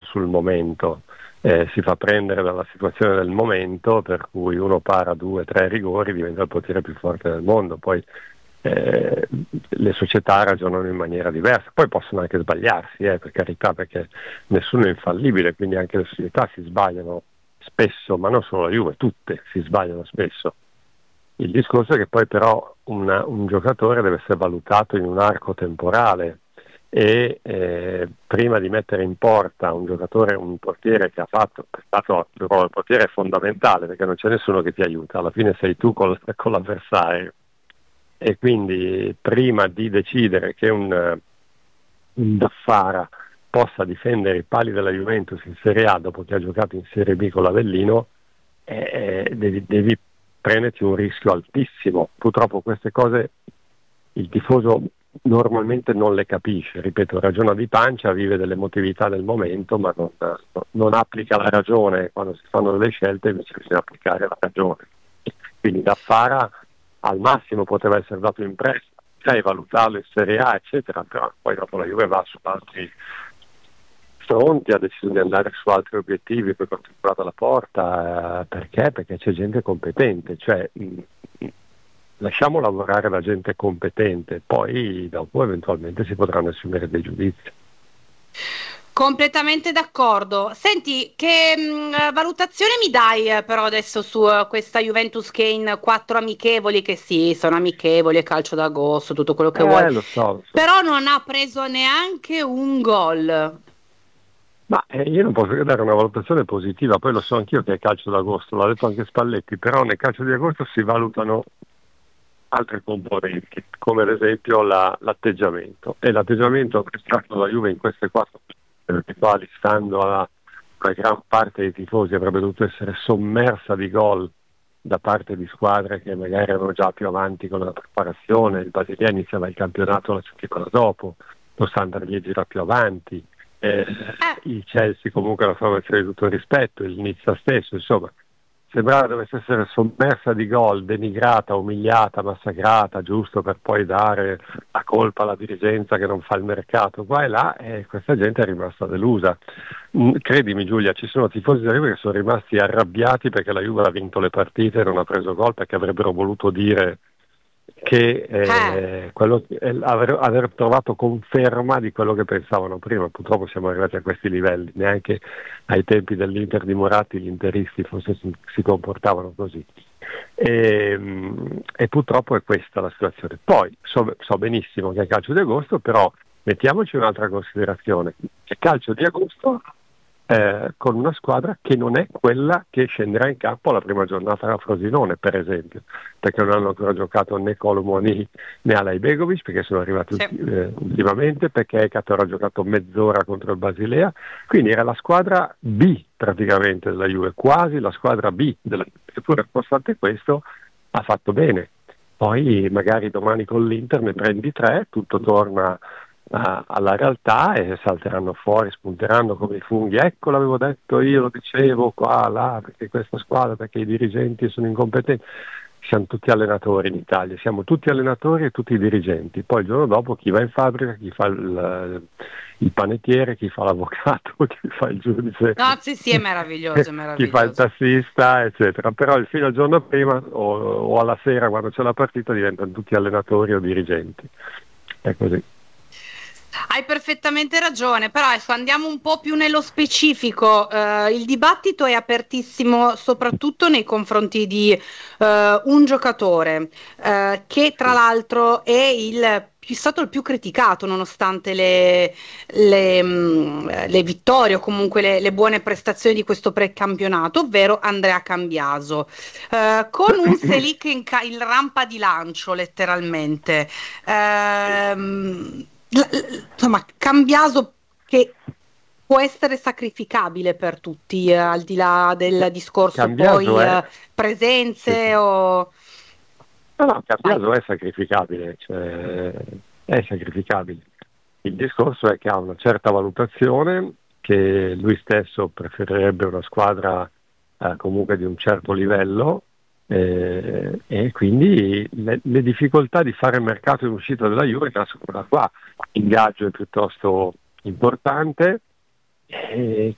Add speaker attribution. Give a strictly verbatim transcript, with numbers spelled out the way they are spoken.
Speaker 1: sul momento, eh, si fa prendere dalla situazione del momento, per cui uno para due, tre rigori, diventa il portiere più forte del mondo. Poi eh, le società ragionano in maniera diversa, poi possono anche sbagliarsi, eh, per carità, perché nessuno è infallibile, quindi anche le società si sbagliano spesso, ma non solo la Juve, tutte si sbagliano spesso. Il discorso è che poi però una, un giocatore deve essere valutato in un arco temporale, e eh, prima di mettere in porta un giocatore, un portiere che ha fatto, è stato il ruolo del portiere è fondamentale, perché non c'è nessuno che ti aiuta, alla fine sei tu con, con l'avversario, e quindi prima di decidere che un, un Daffara possa difendere i pali della Juventus in Serie A dopo che ha giocato in Serie B con l'Avellino, eh, devi, devi prenderti un rischio altissimo. Purtroppo queste cose il tifoso normalmente non le capisce, ripeto, ragiona di pancia, vive dell'emotività del momento, ma non, non applica la ragione quando si fanno delle scelte, invece bisogna applicare la ragione. Quindi Daffara al massimo poteva essere dato in prestito, sai, valutarlo in Serie A, eccetera, però poi dopo la Juve va su altri fronti, ha deciso di andare su altri obiettivi, poi quando è entrata la porta, eh, perché? Perché c'è gente competente, cioè mh, lasciamo lavorare la gente competente, poi dopo eventualmente si potranno assumere dei giudizi.
Speaker 2: Completamente d'accordo. Senti, che mh, valutazione mi dai eh, però adesso su eh, questa Juventus che in quattro amichevoli, che sì, sono amichevoli, è calcio d'agosto, tutto quello che vuoi,
Speaker 1: Eh, lo so, lo so.
Speaker 2: però non ha preso neanche un gol.
Speaker 1: Ma eh, io non posso che dare una valutazione positiva, poi lo so anch'io che è calcio d'agosto, l'ha detto anche Spalletti, però nel calcio di agosto si valutano altre componenti, come ad esempio la, l'atteggiamento, e l'atteggiamento che è stato la Juve in queste quattro quali, stando alla una gran parte dei tifosi, avrebbe dovuto essere sommersa di gol da parte di squadre che magari erano già più avanti con la preparazione. Il Basilea iniziava il campionato la settimana dopo, lo Standard Liegi era più avanti, eh,
Speaker 2: Eh,
Speaker 1: il Chelsea comunque la formazione di tutto il rispetto, il Nizza stesso, insomma sembrava dovesse essere sommersa di gol, denigrata, umiliata, massacrata, giusto per poi dare la colpa alla dirigenza che non fa il mercato qua e là, e questa gente è rimasta delusa. Mm, credimi Giulia, ci sono tifosi della Juve che sono rimasti arrabbiati perché la Juve ha vinto le partite e non ha preso gol, perché avrebbero voluto dire che
Speaker 2: eh.
Speaker 1: eh, quello, eh, aver, aver trovato conferma di quello che pensavano prima. Purtroppo siamo arrivati a questi livelli, neanche ai tempi dell'Inter di Moratti gli interisti forse si, si comportavano così, e, e purtroppo è questa la situazione. Poi so, so benissimo che è calcio di agosto, però mettiamoci un'altra considerazione: è calcio di agosto eh, con una squadra che non è quella che scenderà in campo alla prima giornata a Frosinone, per esempio, perché non hanno ancora giocato né Colomoni né Alai Begovic, perché sono arrivati
Speaker 2: Sì.
Speaker 1: eh, ultimamente, perché Ekater ha giocato mezz'ora contro il Basilea, quindi era la squadra B praticamente della Juve, quasi la squadra B della Juve, eppure nonostante questo ha fatto bene. Poi magari domani con l'Inter ne prendi tre, tutto torna a- alla realtà e salteranno fuori, spunteranno come i funghi. Ecco, l'avevo detto io, lo dicevo qua, là, perché questa squadra, perché i dirigenti sono incompetenti. Siamo tutti allenatori in Italia, siamo tutti allenatori e tutti dirigenti. Poi il giorno dopo chi va in fabbrica, chi fa il, il panettiere, chi fa l'avvocato, chi fa il giudice,
Speaker 2: No, sì, sì, è meraviglioso, è
Speaker 1: chi fa il
Speaker 2: meraviglioso.
Speaker 1: tassista, eccetera. Però il fino al giorno prima o, o alla sera quando c'è la partita diventano tutti allenatori o dirigenti. È così.
Speaker 2: Hai perfettamente ragione, però adesso andiamo un po' più nello specifico. Eh, il dibattito è apertissimo soprattutto nei confronti di eh, un giocatore eh, che tra l'altro è il più- stato il più criticato nonostante le, le, mh, le vittorie o comunque le, le buone prestazioni di questo precampionato, ovvero Andrea Cambiaso, eh, con un Selic in, ca- in rampa di lancio letteralmente. Ehm, l- l- insomma, Cambiaso che può essere sacrificabile per tutti, eh, al di là del discorso
Speaker 1: Cambiaso
Speaker 2: poi
Speaker 1: è,
Speaker 2: eh,
Speaker 1: sì, sì.
Speaker 2: presenze o...
Speaker 1: No, no,
Speaker 2: Vai.
Speaker 1: Cambiaso è sacrificabile, cioè, è sacrificabile. Il discorso è che ha una certa valutazione, che lui stesso preferirebbe una squadra eh, comunque di un certo livello, eh, e quindi le, le difficoltà di fare mercato in uscita della Juve nascono da qua. L'ingaggio è piuttosto importante, e